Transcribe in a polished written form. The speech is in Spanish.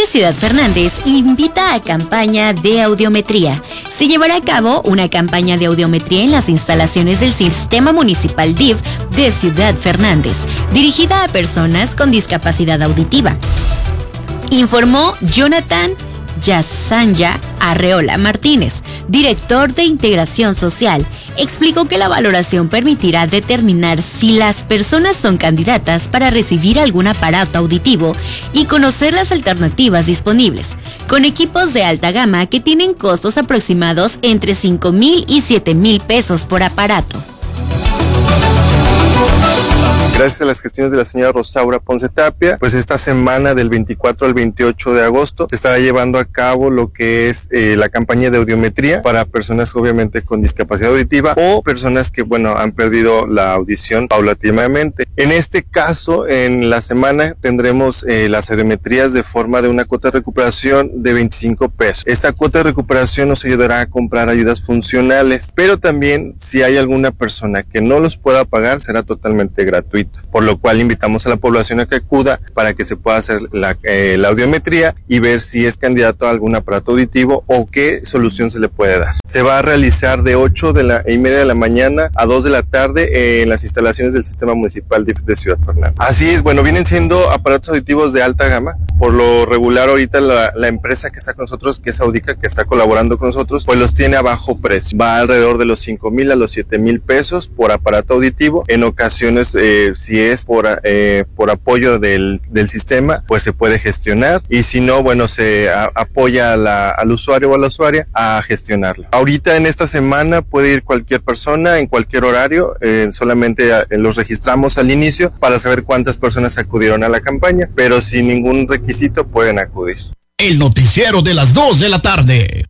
Ciudad Fernández invita a campaña de audiometría. Se llevará a cabo una campaña de audiometría en las instalaciones del Sistema Municipal DIF de Ciudad Fernández, dirigida a personas con discapacidad auditiva. Informó Jonathan Yasanya Arreola Martínez, director de Integración Social. Explicó que la valoración permitirá determinar si las personas son candidatas para recibir algún aparato auditivo y conocer las alternativas disponibles, con equipos de alta gama que tienen costos aproximados entre 5,000 y 7,000 pesos por aparato. Gracias a las gestiones de la señora Rosaura Ponce Tapia, pues esta semana del 24 al 28 de agosto se estará llevando a cabo lo que es la campaña de audiometría para personas obviamente con discapacidad auditiva o personas que, han perdido la audición paulatinamente. En este caso, en la semana tendremos las audiometrías de forma de una cuota de recuperación de 25 pesos. Esta cuota de recuperación nos ayudará a comprar ayudas funcionales, pero también si hay alguna persona que no los pueda pagar, será totalmente gratuito. Por lo cual invitamos a la población a que acuda para que se pueda hacer la audiometría y ver si es candidato a algún aparato auditivo o qué solución se le puede dar. Se va a realizar de 8:30 de la mañana a 2 de la tarde en las instalaciones del Sistema Municipal de Ciudad Fernández. Así es, vienen siendo aparatos auditivos de alta gama. Por lo regular ahorita la empresa que está con nosotros, que es Audica, que está colaborando con nosotros, pues los tiene a bajo precio. Va alrededor de los 5,000 a los 7,000 pesos por aparato auditivo. En ocasiones, si es por apoyo del sistema, pues se puede gestionar, y si no, se apoya al usuario o a la usuaria a gestionarlo. Ahorita en esta semana puede ir cualquier persona en cualquier horario, solamente los registramos al inicio para saber cuántas personas acudieron a la campaña, pero sin ningún requisito pueden acudir. El noticiero de las 2 de la tarde.